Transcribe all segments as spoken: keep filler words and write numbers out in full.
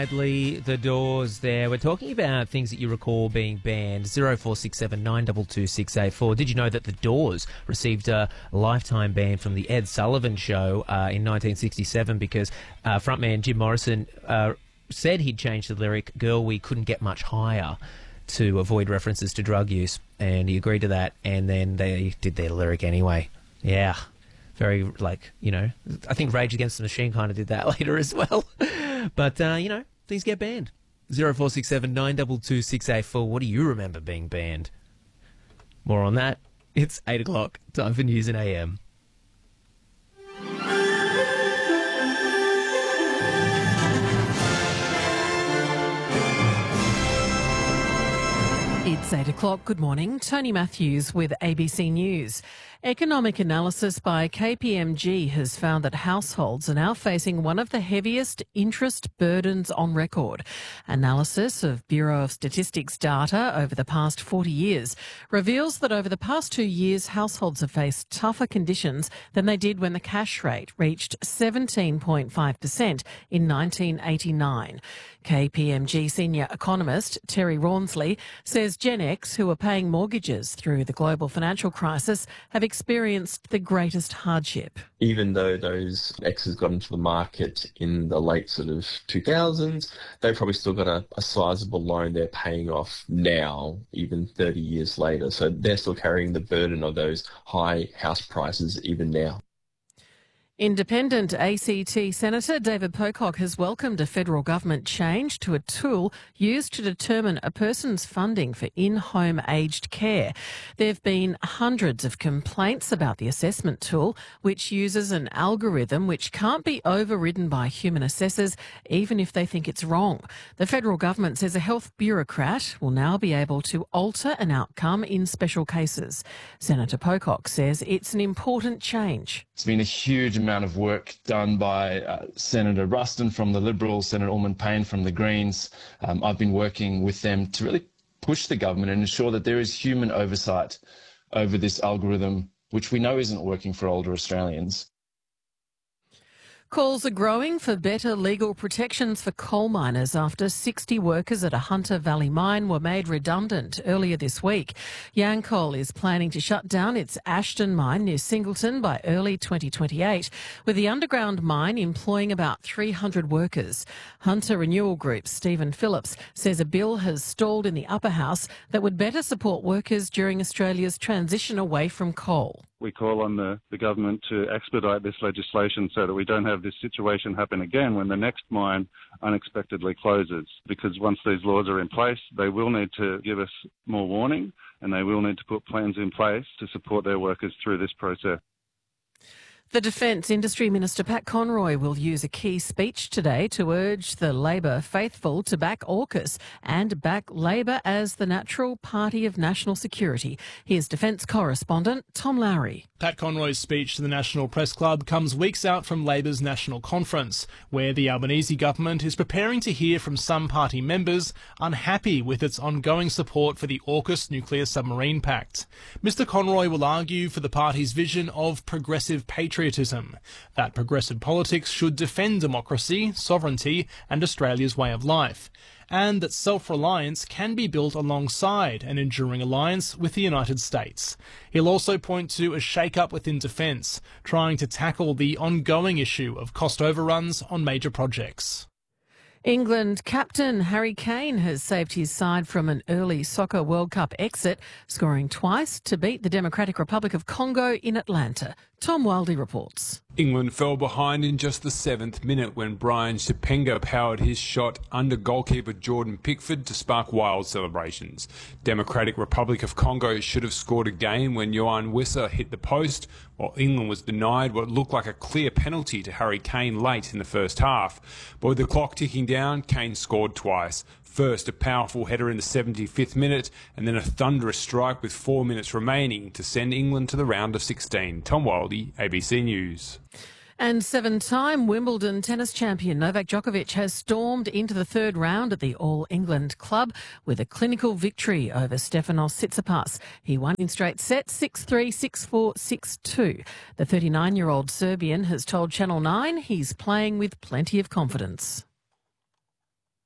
Bradley, The Doors there. We're talking about things that you recall being banned. zero four six seven nine two two six eight four. Did you know that The Doors received a lifetime ban from The Ed Sullivan Show uh, in nineteen sixty-seven because uh, frontman Jim Morrison uh, said he'd changed the lyric, "Girl, we couldn't get much higher," to avoid references to drug use, and he agreed to that, and then they did their lyric anyway. Yeah. Very, like, you know, I think Rage Against the Machine kind of did that later as well. But, uh, you know, things get banned. zero four six seven nine two two six eight four. What do you remember being banned? More on that. It's eight o'clock. Time for News in A M. It's eight o'clock. Good morning. Tony Matthews with A B C News. Economic analysis by K P M G has found that households are now facing one of the heaviest interest burdens on record. Analysis of Bureau of Statistics data over the past forty years reveals that over the past two years, households have faced tougher conditions than they did when the cash rate reached seventeen point five percent in nineteen eighty-nine. K P M G senior economist Terry Rawnsley says Gen X, who are paying mortgages through the global financial crisis, have experienced the greatest hardship. Even though those X's got into the market in the late sort of two thousands, they've probably still got a, a sizable loan they're paying off now, even thirty years later. So they're still carrying the burden of those high house prices even now. Independent A C T Senator David Pocock has welcomed a federal government change to a tool used to determine a person's funding for in-home aged care. There have been hundreds of complaints about the assessment tool, which uses an algorithm which can't be overridden by human assessors, even if they think it's wrong. The federal government says a health bureaucrat will now be able to alter an outcome in special cases. Senator Pocock says it's an important change. It's been a huge amount of work done by uh, Senator Ruston from the Liberals, Senator Allman-Payne from the Greens. Um, I've been working with them to really push the government and ensure that there is human oversight over this algorithm, which we know isn't working for older Australians. Calls are growing for better legal protections for coal miners after sixty workers at a Hunter Valley mine were made redundant earlier this week. Yancoal is planning to shut down its Ashton mine near Singleton by early twenty twenty-eight, with the underground mine employing about three hundred workers. Hunter Renewal Group's Stephen Phillips says a bill has stalled in the upper house that would better support workers during Australia's transition away from coal. We call on the, the government to expedite this legislation so that we don't have this situation happen again when the next mine unexpectedly closes. Because once these laws are in place, they will need to give us more warning and they will need to put plans in place to support their workers through this process. The Defence Industry Minister Pat Conroy will use a key speech today to urge the Labor faithful to back AUKUS and back Labor as the natural party of national security. Here's Defence correspondent Tom Lowry. Pat Conroy's speech to the National Press Club comes weeks out from Labor's National Conference, where the Albanese government is preparing to hear from some party members unhappy with its ongoing support for the AUKUS nuclear submarine pact. Mister Conroy will argue for the party's vision of progressive patriotism, that progressive politics should defend democracy, sovereignty and Australia's way of life, and that self-reliance can be built alongside an enduring alliance with the United States. He'll also point to a shake-up within defence, trying to tackle the ongoing issue of cost overruns on major projects. England captain Harry Kane has saved his side from an early Soccer World Cup exit, scoring twice to beat the Democratic Republic of Congo in Atlanta. Tom Wildey reports. England fell behind in just the seventh minute when Brian Shapenga powered his shot under goalkeeper Jordan Pickford to spark wild celebrations. Democratic Republic of Congo should have scored again when Yohan Wissa hit the post, while England was denied what looked like a clear penalty to Harry Kane late in the first half. But with the clock ticking down, Kane scored twice. First, a powerful header in the seventy-fifth minute, and then a thunderous strike with four minutes remaining to send England to the round of sixteen. Tom Wildey, A B C News. And seven-time Wimbledon tennis champion Novak Djokovic has stormed into the third round at the All England Club with a clinical victory over Stefanos Tsitsipas. He won in straight sets, six three, six four, six two. The thirty-nine-year-old Serbian has told Channel nine he's playing with plenty of confidence.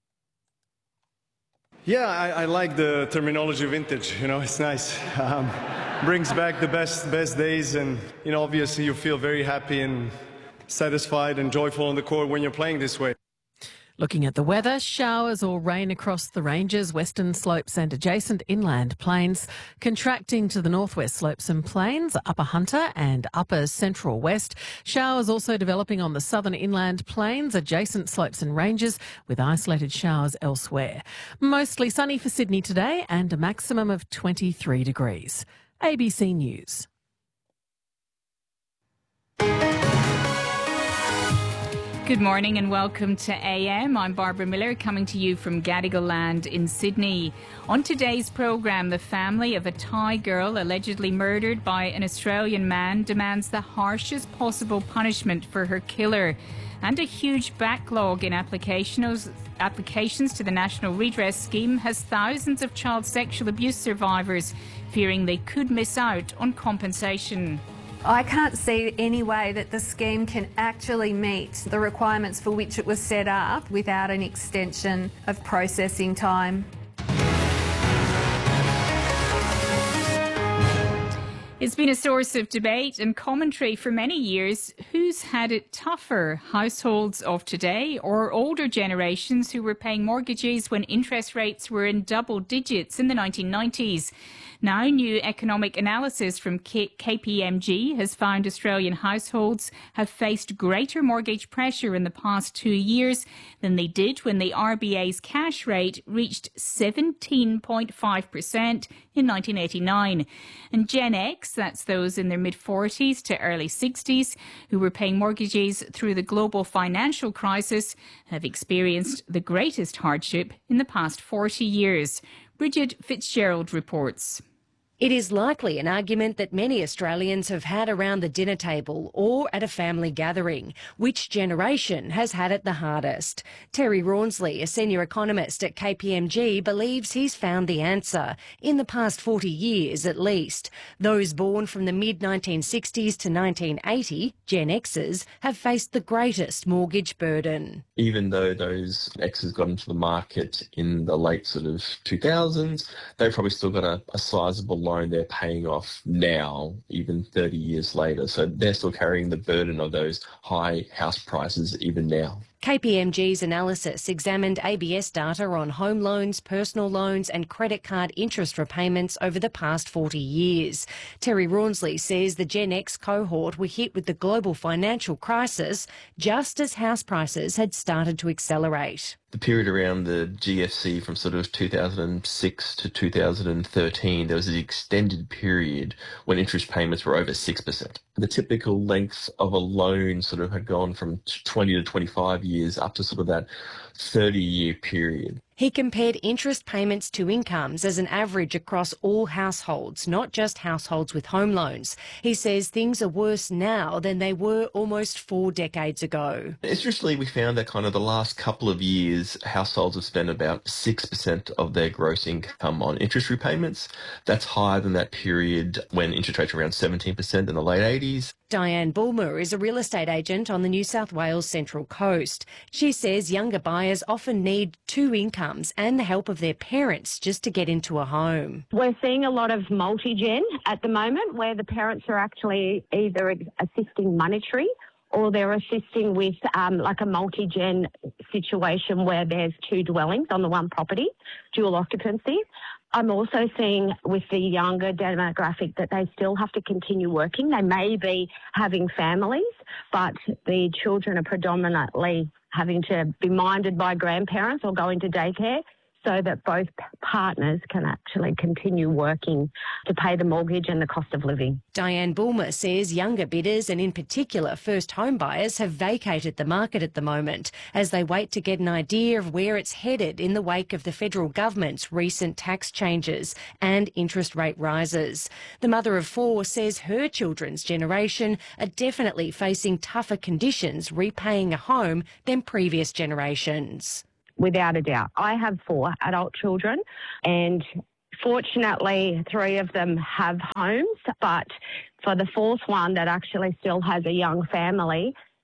Yeah, I, I like the terminology vintage. You know, it's nice. Um, brings back the best best days, and you know, obviously, you feel very happy and satisfied and joyful on the court when you're playing this way. Looking at the weather, showers or rain across the ranges, western slopes and adjacent inland plains, contracting to the northwest slopes and plains, upper Hunter and upper central west. Showers also developing on the southern inland plains, adjacent slopes and ranges, with isolated showers elsewhere. Mostly sunny for Sydney today and a maximum of twenty-three degrees. A B C News. Good morning and welcome to A M. I'm Barbara Miller, coming to you from Gadigal Land in Sydney. On today's programme, the family of a Thai girl allegedly murdered by an Australian man demands the harshest possible punishment for her killer. And a huge backlog in applications, applications to the National Redress Scheme has thousands of child sexual abuse survivors fearing they could miss out on compensation. I can't see any way that the scheme can actually meet the requirements for which it was set up without an extension of processing time. It's been a source of debate and commentary for many years. Who's had it tougher, households of today or older generations who were paying mortgages when interest rates were in double digits in the nineteen nineties? Now, new economic analysis from K P M G has found Australian households have faced greater mortgage pressure in the past two years than they did when the R B A's cash rate reached seventeen point five percent in nineteen eighty-nine. And Gen X, that's those in their mid-forties to early sixties, who were paying mortgages through the global financial crisis, have experienced the greatest hardship in the past forty years. Bridget Fitzgerald reports. It is likely an argument that many Australians have had around the dinner table or at a family gathering. Which generation has had it the hardest? Terry Rawnsley, a senior economist at K P M G, believes he's found the answer. In the past forty years at least, those born from the mid nineteen sixties to nineteen eighty, Gen Xers, have faced the greatest mortgage burden. Even though those X's got into the market in the late sort of two thousands, they've probably still got a, a sizable loan they're paying off now, even thirty years later. So they're still carrying the burden of those high house prices even now. K P M G's analysis examined A B S data on home loans, personal loans and credit card interest repayments over the past forty years. Terry Rawnsley says the Gen X cohort were hit with the global financial crisis just as house prices had started to accelerate. The period around the G F C from sort of two thousand six to two thousand thirteen, there was an extended period when interest payments were over six percent. The typical length of a loan sort of had gone from twenty to twenty-five years up to sort of that thirty-year period. He compared interest payments to incomes as an average across all households, not just households with home loans. He says things are worse now than they were almost four decades ago. Interestingly, we found that kind of the last couple of years, households have spent about six percent of their gross income on interest repayments. That's higher than that period when interest rates were around seventeen percent in the late eighties. Diane Bulmer is a real estate agent on the New South Wales Central Coast. She says younger buyers often need two incomes and the help of their parents just to get into a home. We're seeing a lot of multi-gen at the moment where the parents are actually either assisting monetary or they're assisting with um, like a multi-gen situation where there's two dwellings on the one property, dual occupancy. I'm also seeing with the younger demographic that they still have to continue working. They may be having families, but the children are predominantly having to be minded by grandparents or go into daycare so that both partners can actually continue working to pay the mortgage and the cost of living. Diane Bulmer says younger bidders and in particular first home buyers have vacated the market at the moment as they wait to get an idea of where it's headed in the wake of the federal government's recent tax changes and interest rate rises. The mother of four says her children's generation are definitely facing tougher conditions repaying a home than previous generations. Without a doubt. I have four adult children and fortunately three of them have homes, but for the fourth one that actually still has a young family,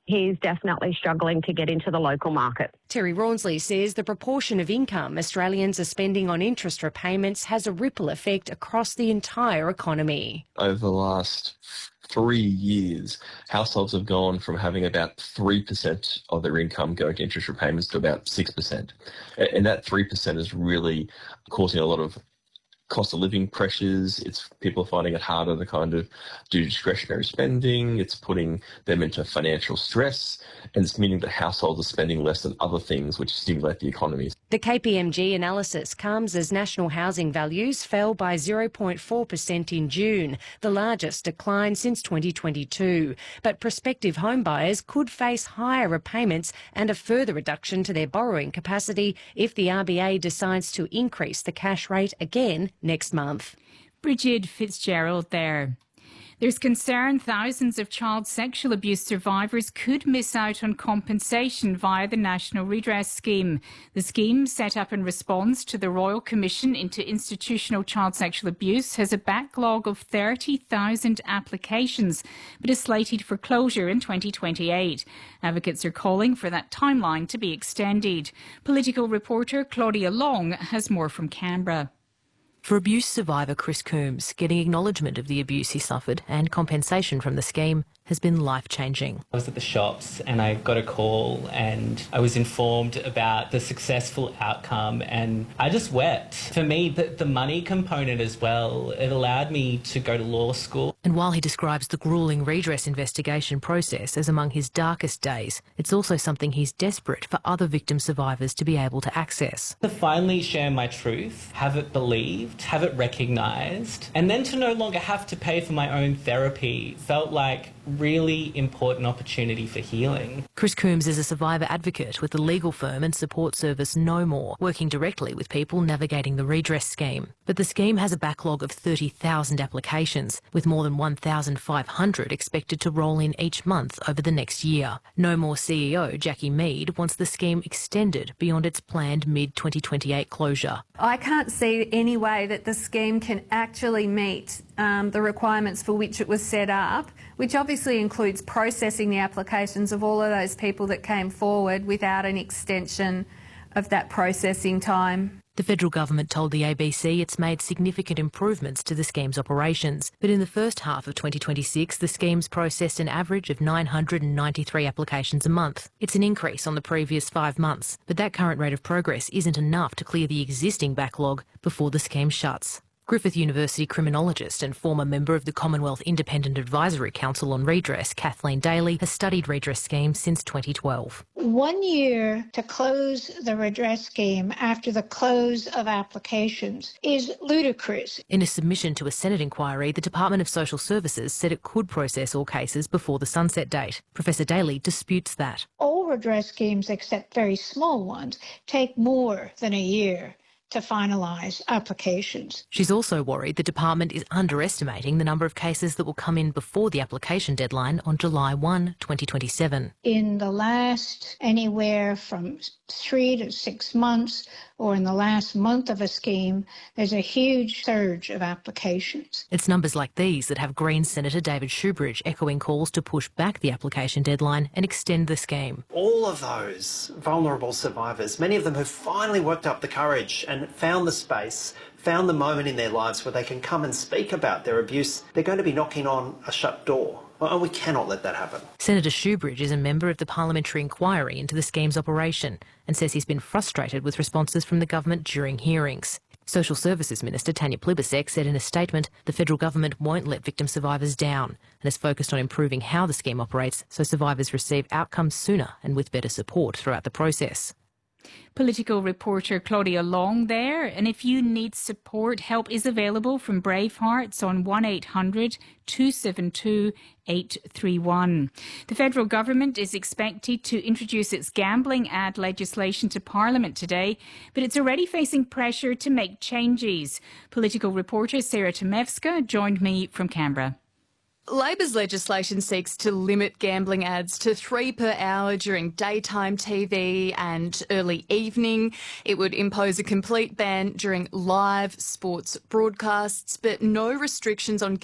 he's definitely struggling to get into the local market. Terry Rawnsley says the proportion of income Australians are spending on interest repayments has a ripple effect across the entire economy. Over the last three years, households have gone from having about three percent of their income going to interest repayments to about six percent. And that three percent is really causing a lot of cost of living pressures. It's people finding it harder to kind of do discretionary spending. It's putting them into financial stress, and it's meaning that households are spending less on other things which stimulate the economy. The K P M G analysis comes as national housing values fell by zero point four percent in June, the largest decline since twenty twenty-two. But prospective homebuyers could face higher repayments and a further reduction to their borrowing capacity if the R B A decides to increase the cash rate again next month. Bridget Fitzgerald there. There's concern thousands of child sexual abuse survivors could miss out on compensation via the National Redress Scheme. The scheme, set up in response to the Royal Commission into Institutional Child Sexual Abuse, has a backlog of thirty thousand applications, but is slated for closure in twenty twenty-eight. Advocates are calling for that timeline to be extended. Political reporter Claudia Long has more from Canberra. For abuse survivor Chris Coombs, getting acknowledgement of the abuse he suffered and compensation from the scheme has been life-changing. I was at the shops and I got a call and I was informed about the successful outcome and I just wept. For me, the, the money component as well, it allowed me to go to law school. And while he describes the gruelling redress investigation process as among his darkest days, it's also something he's desperate for other victim survivors to be able to access. To finally share my truth, have it believed, have it recognised, and then to no longer have to pay for my own therapy felt like really important opportunity for healing. Chris Coombs is a survivor advocate with the legal firm and support service No More, working directly with people navigating the redress scheme. But the scheme has a backlog of thirty thousand applications, with more than one thousand five hundred expected to roll in each month over the next year. No More C E O Jackie Mead wants the scheme extended beyond its planned mid twenty twenty-eight closure. I can't see any way that the scheme can actually meet um, the requirements for which it was set up, which obviously includes processing the applications of all of those people that came forward without an extension of that processing time. The federal government told the A B C it's made significant improvements to the scheme's operations, but in the first half of twenty twenty-six, the scheme's processed an average of nine hundred ninety-three applications a month. It's an increase on the previous five months, but that current rate of progress isn't enough to clear the existing backlog before the scheme shuts. Griffith University criminologist and former member of the Commonwealth Independent Advisory Council on Redress, Kathleen Daly, has studied redress schemes since twenty twelve. One year to close the redress scheme after the close of applications is ludicrous. In a submission to a Senate inquiry, the Department of Social Services said it could process all cases before the sunset date. Professor Daly disputes that. All redress schemes, except very small ones, take more than a year to finalise applications. She's also worried the department is underestimating the number of cases that will come in before the application deadline on July first, twenty twenty-seven. In the last anywhere from three to six months, or in the last month of a scheme, there's a huge surge of applications. It's numbers like these that have Greens Senator David Shoebridge echoing calls to push back the application deadline and extend the scheme. All of those vulnerable survivors, many of them have finally worked up the courage and found the space, found the moment in their lives where they can come and speak about their abuse, they're going to be knocking on a shut door. Well, we cannot let that happen. Senator Shoebridge is a member of the parliamentary inquiry into the scheme's operation and says he's been frustrated with responses from the government during hearings. Social Services Minister Tanya Plibersek said in a statement the federal government won't let victim survivors down and is focused on improving how the scheme operates so survivors receive outcomes sooner and with better support throughout the process. Political reporter Claudia Long there. And if you need support, help is available from Bravehearts on one eight hundred two seven two eight three one. The federal government is expected to introduce its gambling ad legislation to Parliament today, but it's already facing pressure to make changes. Political reporter Sarah Tomevska joined me from Canberra. Labor's legislation seeks to limit gambling ads to three per hour during daytime T V and early evening. It would impose a complete ban during live sports broadcasts, but no restrictions on